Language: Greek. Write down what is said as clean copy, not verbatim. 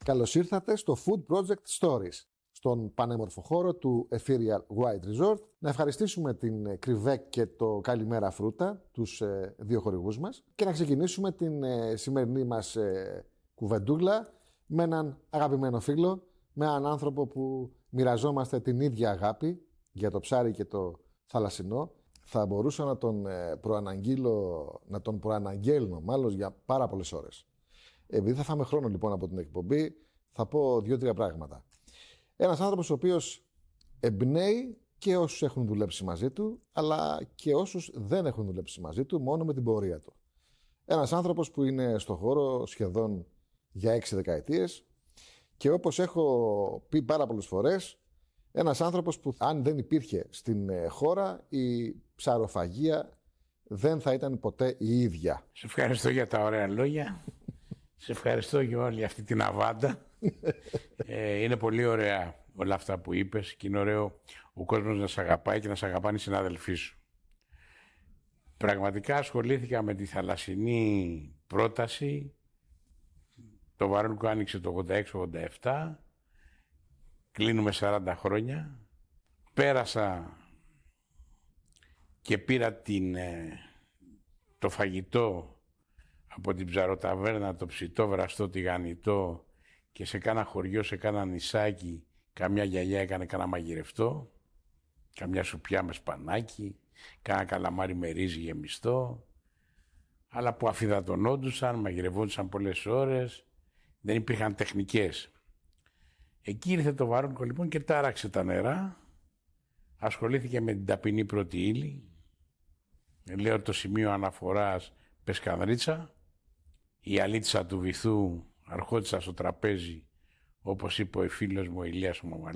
Καλώς ήρθατε στο Food Project Stories, στον πανέμορφο χώρο του Ethereal White Resort. Να ευχαριστήσουμε την Κρυβέκ και το Καλημέρα Φρούτα, τους δύο χορηγούς μας, και να ξεκινήσουμε την σημερινή μας κουβεντούλα με έναν αγαπημένο φίλο, με έναν άνθρωπο που μοιραζόμαστε την ίδια αγάπη για το ψάρι και το θαλασσινό. Θα μπορούσα να τον προαναγγέλνω μάλλον για πάρα πολλές ώρες. Επειδή θα φάμε χρόνο λοιπόν από την εκπομπή, θα πω 2-3 πράγματα. Ένας άνθρωπος ο οποίος εμπνέει και όσους έχουν δουλέψει μαζί του, αλλά και όσους δεν έχουν δουλέψει μαζί του, μόνο με την πορεία του. Ένας άνθρωπος που είναι στο χώρο σχεδόν για 6 δεκαετίες και όπως έχω πει πάρα πολλές φορές, ένας άνθρωπος που αν δεν υπήρχε στην χώρα, η ψαροφαγία δεν θα ήταν ποτέ η ίδια. Σε ευχαριστώ για τα ωραία λόγια. Σε ευχαριστώ για όλη αυτή την αβάντα. Είναι πολύ ωραία όλα αυτά που είπες και είναι ωραίο ο κόσμος να σε αγαπάει και να σε αγαπάνε οι συνάδελφοί σου. Πραγματικά ασχολήθηκα με τη θαλασσινή πρόταση. Το Βαρόνικο άνοιξε το 86-87. Κλείνουμε 40 χρόνια. Πέρασα και πήρα το φαγητό από την ψαροταβέρνα, το ψητό, βραστό, τηγανιτό και σε κάνα χωριό, σε κάνα νησάκι, καμιά γιαγιά έκανε κάνα μαγειρευτό, καμιά σουπιά με σπανάκι, κάνα καλαμάρι με ρύζι γεμιστό, αλλά που αφυδατωνόντουσαν, μαγειρευόντουσαν πολλές ώρες, δεν υπήρχαν τεχνικές. Εκεί ήρθε το Βαρόνικο λοιπόν και τάραξε τα νερά, ασχολήθηκε με την ταπεινή πρώτη ύλη, λέω το σημείο αναφοράς πεσκανδρίτσα, η αλίτσα του βυθού αρχόντισσα στο τραπέζι, όπως είπε ο φίλος μου ο Ηλίας ο Μαμαλάς.